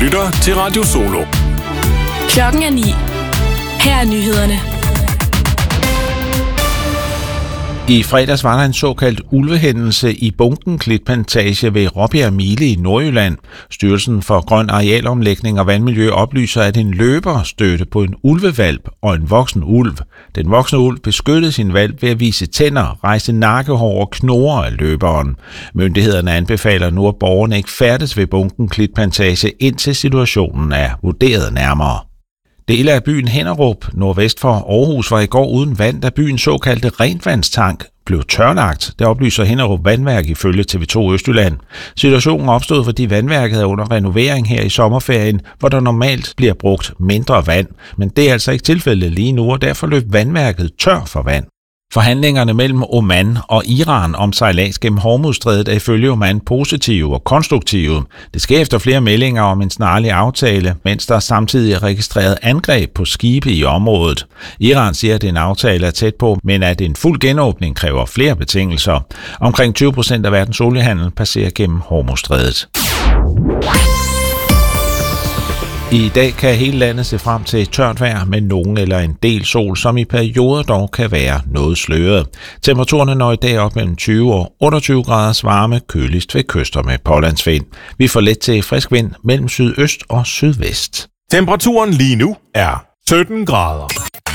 lytter til Radio Solo. Klokken er 9. Her er nyhederne. I fredags var der en såkaldt ulvehændelse i Bunken Klitplantage ved Råbjerg Mile i Nordjylland. Styrelsen for Grøn Arealomlægning og Vandmiljø oplyser, at en løber stødte på en ulvevalp og en voksen ulv. Den voksne ulv beskyttede sin valp ved at vise tænder, rejse nakkehår og knurre af løberen. Myndighederne anbefaler nu, at borgerne ikke færdes ved Bunken Klitplantage, indtil situationen er vurderet nærmere. Dele af byen Hinnerup, nordvest for Aarhus, var i går uden vand, da byens såkaldte rentvandstank blev tørlagt. Det oplyser Hinnerup Vandværk ifølge TV2 Østjylland. Situationen opstod, fordi vandværket er under renovering her i sommerferien, hvor der normalt bliver brugt mindre vand. Men det er altså ikke tilfældet lige nu, og derfor løb vandværket tør for vand. Forhandlingerne mellem Oman og Iran om sejlads gennem Hormuzstrædet er ifølge Oman positive og konstruktive. Det sker efter flere meldinger om en snarlig aftale, mens der samtidig er registreret angreb på skibe i området. Iran siger, at en aftale er tæt på, men at en fuld genåbning kræver flere betingelser. Omkring 20% af verdens oliehandel passerer gennem Hormuzstrædet. I dag kan hele landet se frem til tørt vejr med nogen eller en del sol, som i perioder dog kan være noget sløret. Temperaturerne når i dag op mellem 20 og 28 graders varme, køligst ved kyster med pålandsvind. Vi får let til frisk vind mellem sydøst og sydvest. Temperaturen lige nu er 17 grader.